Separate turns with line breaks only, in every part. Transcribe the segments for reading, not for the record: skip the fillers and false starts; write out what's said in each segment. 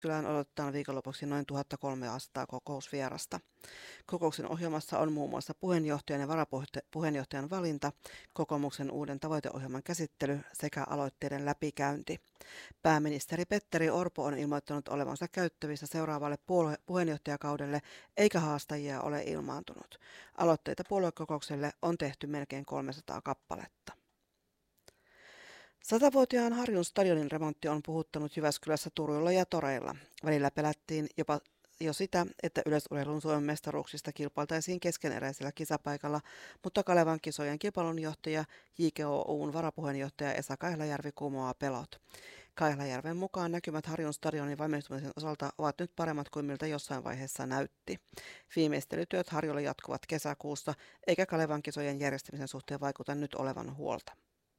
Kylään odotetaan viikonlopuksi noin 1300 kokousvierasta. Kokouksen ohjelmassa on muun muassa puheenjohtajan ja varapuheenjohtajan valinta, kokoomuksen uuden tavoiteohjelman käsittely sekä aloitteiden läpikäynti. Pääministeri Petteri Orpo on ilmoittanut olevansa käyttävissä seuraavalle puheenjohtajakaudelle, eikä haastajia ole ilmaantunut. Aloitteita puoluekokoukselle on tehty melkein 300 kappaletta. 100-vuotiaan Harjun stadionin remontti on puhuttanut Jyväskylässä, Turuilla ja toreilla. Välillä pelättiin jopa jo sitä, että yleisurheilun Suomen mestaruuksista kilpailtaisiin keskeneräisellä kisapaikalla, mutta Kalevan kisojen kilpailunjohtaja JKOUn varapuheenjohtaja Esa Kaihlajärvi kumoaa pelot. Kaihlajärven mukaan näkymät Harjun stadionin valmistumisen osalta ovat nyt paremmat kuin miltä jossain vaiheessa näytti. Viimeistelytyöt Harjulla jatkuvat kesäkuussa, eikä Kalevan kisojen järjestämisen suhteen vaikuta nyt olevan huolta.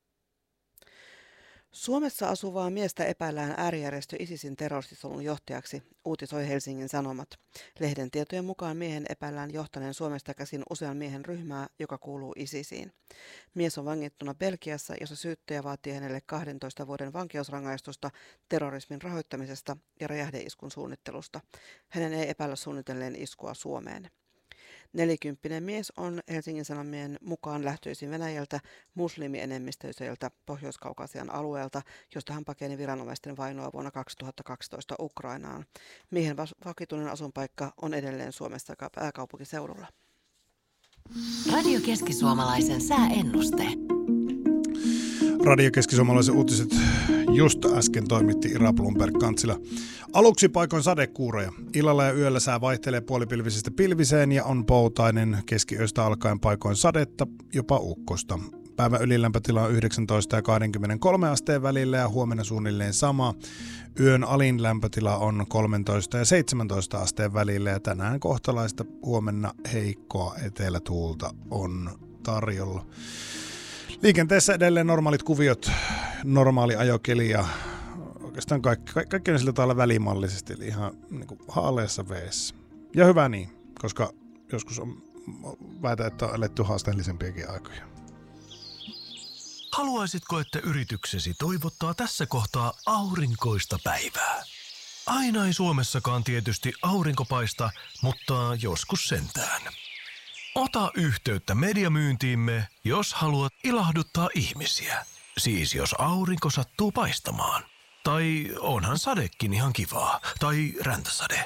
Suomessa asuvaa miestä epäillään äärijärjestö ISISin terroristisolun johtajaksi, uutisoi Helsingin Sanomat. Lehden tietojen mukaan miehen epäillään johtaneen Suomesta käsin usean miehen ryhmää, joka kuuluu ISISiin. Mies on vangittuna Belgiassa, jossa syyttäjä vaatii hänelle 12 vuoden vankeusrangaistusta terrorismin rahoittamisesta ja räjähdeiskun suunnittelusta. Hänen ei epäillä suunnitelleen iskua Suomeen. 40 mies on Helsingin Sanomien mukaan lähtöisin Venäjältä muslimienemmistöiseltä Pohjois-Kaukasian alueelta, josta hän pakeni viranomaisten vainoa vuonna 2012 Ukrainaan. Miehen vakituinen asuinpaikka on edelleen Suomessa pääkaupunkiseudulla.
Radio Keski-Suomalaisen sääennuste.
Radio Keski-Suomalaisen uutiset just äsken toimitti Ira Blomberg-Kantsila. Aluksi paikoin sadekuuroja. Illalla ja yöllä sää vaihtelee puolipilvisestä pilviseen ja on poutainen. Keskiyöstä alkaen paikoin sadetta, jopa ukkosta. Päivän ylilämpötila on 19 ja 23 asteen välillä ja huomenna suunnilleen sama. Yön alin lämpötila on 13 ja 17 asteen välillä ja tänään kohtalaista, huomenna heikkoa etelätuulta on tarjolla. Liikenteessä edelleen normaalit kuviot, normaali ajokeli ja oikeastaan kaikki on sillä tavalla välimallisesti, eli ihan niin kuin haaleassa veessä. Ja hyvä niin, koska joskus on väitä, että on eletty haasteellisempiakin aikoja.
Haluaisitko, että yrityksesi toivottaa tässä kohtaa aurinkoista päivää? Aina ei Suomessakaan tietysti aurinko paista, mutta joskus sentään. Ota yhteyttä mediamyyntiimme, jos haluat ilahduttaa ihmisiä. Siis jos aurinko sattuu paistamaan. Tai onhan sadekin ihan kivaa. Tai räntäsade.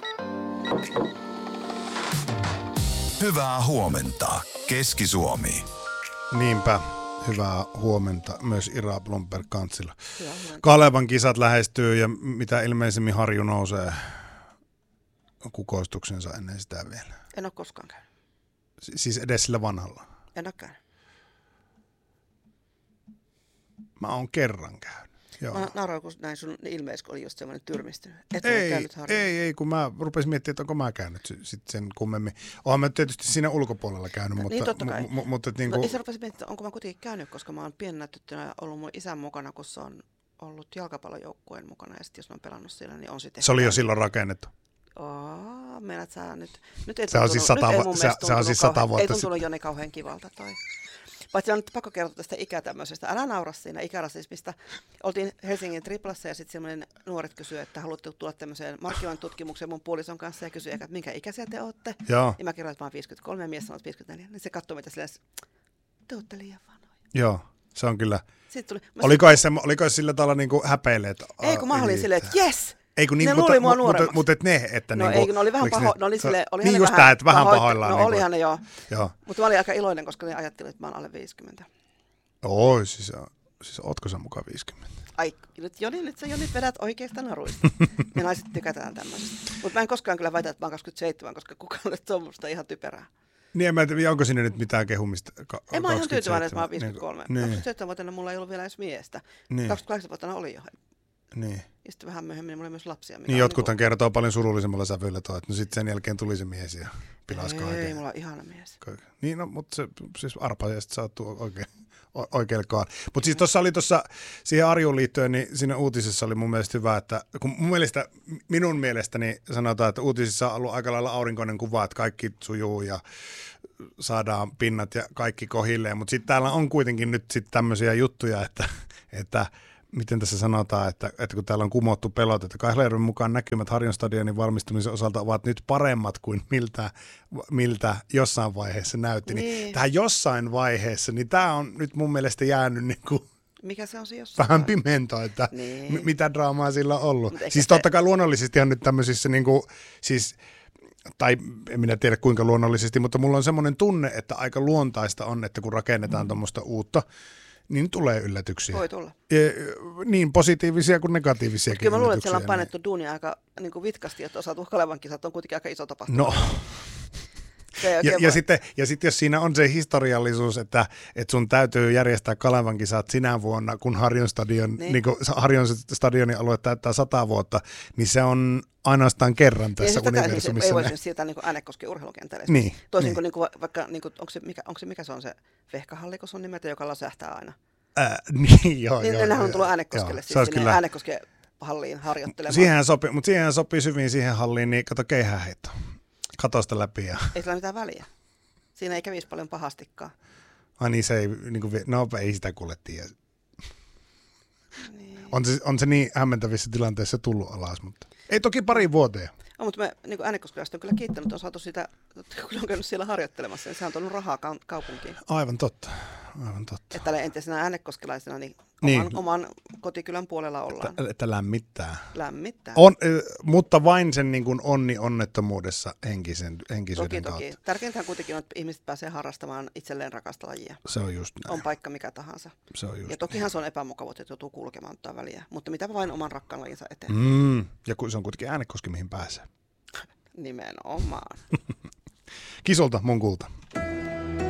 Hyvää huomenta, Keski-Suomi.
Niinpä, hyvää huomenta myös Ira Blomberg-Kantsila. Kalevan kisat lähestyy ja mitä ilmeisemmin Harju nousee kukoistuksensa ennen sitä vielä.
En ole koskaan käynyt.
Siis edes sillä vanhalla?
En ole käynyt.
Mä oon kerran käynyt. Joo.
Mä nauroin, kun näin sun ilmeisesti oli just semmoinen tyrmistynyt.
Ei, kun mä rupesin miettimään, että onko mä käynyt sit sen kummemmin. Oonhan mä tietysti siinä ulkopuolella käynyt, mutta...
Niin totta kai.
Mutta niin
kuin... No, rupesin miettimään, onko mä kuitenkin käynyt, koska mä oon pienenä tyttönä ollut mun isän mukana, kun se on ollut jalkapallojoukkueen mukana. Ja sitten jos mä oon pelannut siellä, niin on sitten...
Se oli jo silloin rakennettu.
Meinaat sä nyt ei
se on siis 100 vuotta.
Ei tuntunut Joni kauhean kivalta toi. Paitsi on nyt pakko kertoa tästä ikätämmöisestä. Älä naura siinä ikärasismista. Oltiin Helsingin Triplassa ja sitten semmoinen nuoret kysyi, että haluatte tulla tämmöiseen markkinointitutkimukseen mun puolison kanssa ja kysyi, että minkä ikäisiä te olette.
Joo.
Ja mä kerroin, että mä oon 53 ja mies sanoi 54. Niin se katsoi meitä silleen, te olette liian vanhoja.
Joo, se on kyllä.
Tuli,
oliko sillä tavalla niin kuin häpeileet?
Ei, kun mä olin silleen, että jes!
Ei kun niin,
ne luuli mua nuoremmaksi.
Mutta ne, että
no
niinku,
ei, ne oli vähän oli
niin just tää, että vähän pahoillaan.
No
niinku.
Olihan ne joo.
Joo.
Mutta mä olin aika iloinen, koska ne ajattelivat, että mä oon alle 50.
Oi, siis ootko sä mukaan 50?
Ai, nyt sä Joni vedät oikeista naruista. Me naiset tykätään tämmöisestä. Mutta mä en koskaan kyllä väitä, että mä oon 27, koska kukaan on tuommoista ihan typerää.
Niin, en mä tiedä, onko sinne nyt mitään kehumista?
En mä ihan tyytyväinen, että mä oon 53.
Niin.
27-vuotiaana mulla ei ollut vielä edes miestä.
Niin.
28-vuotiaana oli jo.
Niin.
Ja sitten vähän myöhemmin mulla oli myös lapsia.
Niin jotkuthan kertoo paljon surullisemmalla sävyllä toi, että no sitten sen jälkeen tuli se mies ja pilasi kaiken.
Ei, mulla on ihana mies.
Niin, no, mutta se siis arpaajasta saattuu oikealle kohdalle. Mutta siis tuossa siihen Arjuun liittyen, niin siinä uutisessa oli mun mielestä hyvä, että kun minun mielestäni sanotaan, että uutisissa on ollut aika lailla aurinkoinen kuva, että kaikki sujuu ja saadaan pinnat ja kaikki kohilleen, mutta sitten täällä on kuitenkin nyt sitten tämmöisiä juttuja, että miten tässä sanotaan, että kun täällä on kumottu pelot, että Kaihlerin mukaan näkymät Harjon stadionin valmistumisen osalta ovat nyt paremmat kuin miltä jossain vaiheessa näytti. Niin tähän jossain vaiheessa, niin tämä on nyt mun mielestä jäänyt niin kuin
mikä se on se jossain?
Vähän pimento, että mitä draamaa sillä on ollut. Siis totta kai luonnollisesti on nyt tämmöisissä, niin kuin, siis, tai en minä tiedä kuinka luonnollisesti, mutta mulla on semmoinen tunne, että aika luontaista on, että kun rakennetaan tuommoista uutta, niin tulee yllätyksiä.
Voi tulla.
Niin positiivisia kuin negatiivisia.
Kyllä mä luulen, että siellä on painettu duunia aika niin kuin vitkasti, että osa Kalevan kisat on kuitenkin aika iso tapahtuma.
No. Ja sitten jos siinä on se historiallisuus, että sun täytyy järjestää Kalevan kisat sinä vuonna, kun Harjon stadionin alue täyttää 100 vuotta, niin se on ainoastaan kerran tässä universumissa.
Ei voisi siirtää niin Äänekosken urheilukentälle.
Niin.
Toisin kuin vaikka, mikä se on se Vehkahalli, kun se on nimeltä, joka läsähtää aina.
Joo.
Nehän on tullut Äänekoskelle, siis sinne Äänekosken halliin harjoittelemaan.
Siihen sopii syviin siihen halliin, niin kato keihäänheitto. Katosta läpi. Ja
ei sillä mitään väliä. Siinä ei kävisi paljon pahastikaan.
Ai niin, se ei, niin kuin, ei sitä kuule tiedä.
Niin.
On se niin hämmentävissä tilanteissa tullut alas, mutta ei toki pari vuoteen.
No, mutta me niin Äänekoskelaiset on kyllä kiittänyt, on saatu sitä, kun on käynyt siellä harjoittelemassa, niin se on tullut rahaa kaupunkiin.
Aivan totta.
Että entisenä äänekoskelaisena niin oman kotikylän puolella ollaan.
Että lämmittää.
On,
mutta vain sen niin kuin onnettomuudessa henkisyyden kautta.
Toki. Tärkeintä kuitenkin on, että ihmiset pääsee harrastamaan itselleen rakasta lajia.
Se on just näin.
On paikka mikä tahansa.
Se on just
ja tokihan se on epämukavuutta, että joutuu kulkemaan ottaa väliä. Mutta mitä vain oman rakkaan lajinsa eteen.
Ja se on kuitenkin Äänekoski, mihin pääsee.
Nimenomaan.
Kisolta mun kulta.